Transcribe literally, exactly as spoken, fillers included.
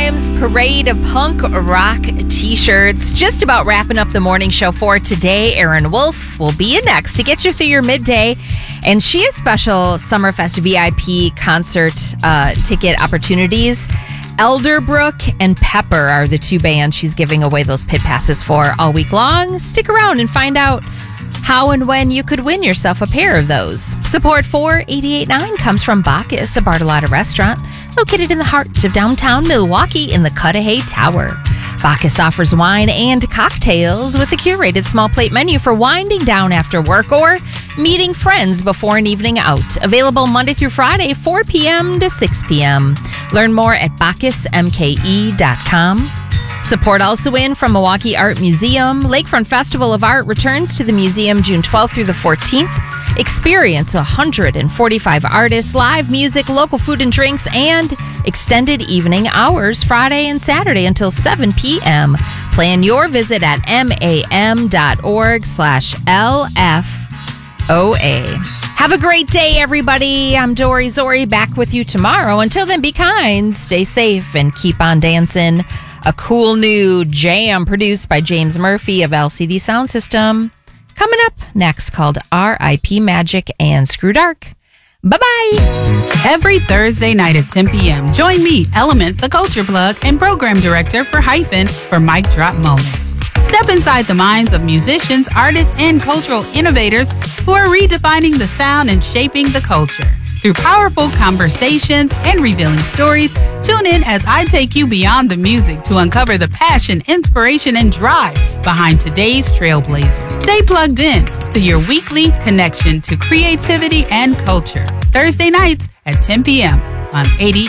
Williams Parade of Punk Rock T-shirts. Just about wrapping up the morning show for today. Erin Wolf will be in next to get you through your midday. And she has special Summerfest V I P concert uh, ticket opportunities. Elderbrook and Pepper are the two bands she's giving away those pit passes for all week long. Stick around and find out how and when you could win yourself a pair of those. Support for eighty-eight point nine comes from Bacchus, a Bartolotta restaurant located in the heart of downtown Milwaukee in the Cudahy Tower. Bacchus offers wine and cocktails with a curated small plate menu for winding down after work or meeting friends before an evening out. Available Monday through Friday, four p.m. to six p.m. Learn more at bacchus m k e dot com. Support also in from Milwaukee Art Museum. Lakefront Festival of Art returns to the museum June twelfth through the fourteenth. Experience one hundred forty-five artists, live music, local food and drinks, and extended evening hours Friday and Saturday until seven p.m. Plan your visit at mam.org slash LFOA. Have a great day, everybody. I'm Dory Zori, back with you tomorrow. Until then, be kind, stay safe, and keep on dancing. A cool new jam produced by James Murphy of L C D Sound System. Coming up next, called R I P Magic and Screw Dark. Bye-bye. Every Thursday night at ten p.m., join me, Element, the Culture Plug, and Program Director for Hyphen for Mic Drop Moments. Step inside the minds of musicians, artists, and cultural innovators who are redefining the sound and shaping the culture. Through powerful conversations and revealing stories, tune in as I take you beyond the music to uncover the passion, inspiration, and drive behind today's trailblazers. Stay plugged in to your weekly connection to creativity and culture. Thursday nights at ten p.m. on eighty